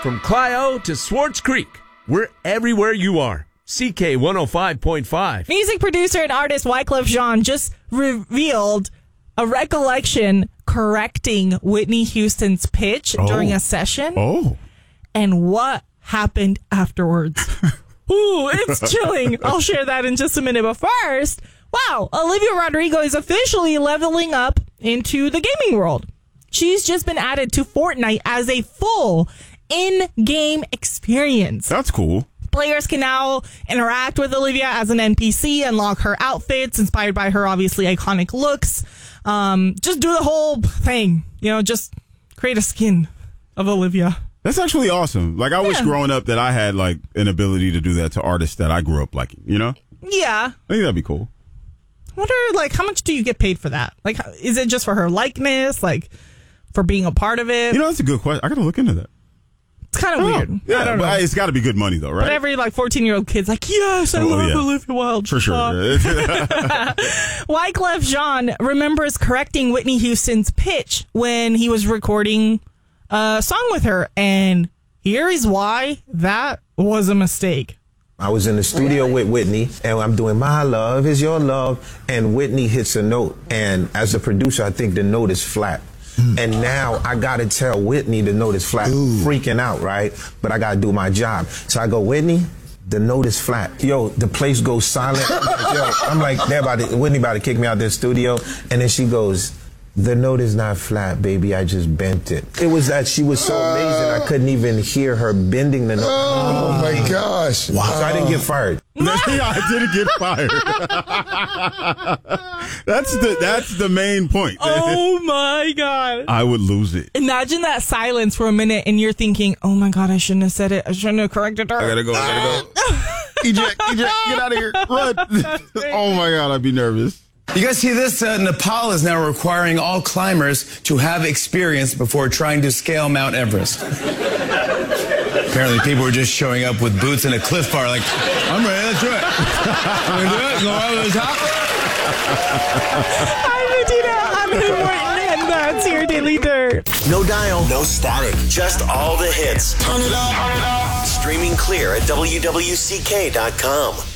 From Clio to Swartz Creek, we're everywhere you are. CK 105.5. Music producer and artist Wyclef Jean just revealed a recollection correcting Whitney Houston's pitch during a session. Oh. And what happened afterwards. Ooh, it's chilling. I'll share that in just a minute. But first, wow, Olivia Rodrigo is officially leveling up into the gaming world. She's just been added to Fortnite as a full in-game experience. That's cool. Players can now interact with Olivia as an NPC, unlock her outfits inspired by her obviously iconic looks. Just do the whole thing, just create a skin of Olivia. That's actually awesome. Like, I wish growing up that I had like an ability to do that to artists that I grew up liking, Yeah. I think that'd be cool. I wonder, how much do you get paid for that? Like, is it just for her likeness? Like, for being a part of it? That's a good question. I gotta look into that. It's kind of weird. Yeah, I don't know. But it's got to be good money, though, right? But every 14-year-old kid's like, yes, I love Olivia Wilde. For sure. Wyclef Jean remembers correcting Whitney Houston's pitch when he was recording a song with her, and here is why that was a mistake. I was in the studio with Whitney, and I'm doing My Love Is Your Love, and Whitney hits a note, and as a producer, I think the note is flat. And now I got to tell Whitney the note is flat. Freaking out, right? But I got to do my job. So I go, Whitney, the note is flat. Yo, the place goes silent. I'm like, Whitney about to kick me out of the studio. And then she goes, the note is not flat, baby. I just bent it. It was that she was so amazing, I couldn't even hear her bending the note. Oh, my gosh. Wow. So I didn't get fired. I didn't get fired. That's the main point. Oh, my God. I would lose it. Imagine that silence for a minute, and you're thinking, oh, my God, I shouldn't have said it. I shouldn't have corrected her. I gotta go. Eject, get out of here. Run. Oh, my God, I'd be nervous. You guys see this? Nepal is now requiring all climbers to have experience before trying to scale Mount Everest. Apparently, people were just showing up with boots and a Cliff Bar like, I'm ready, let's do it. I'm going to do it, go over the top. I'm Medina, I'm Morton, and that's your Daily Dirt. No dial, no static, just all the hits. Turn it up. Streaming clear at WWCK.com.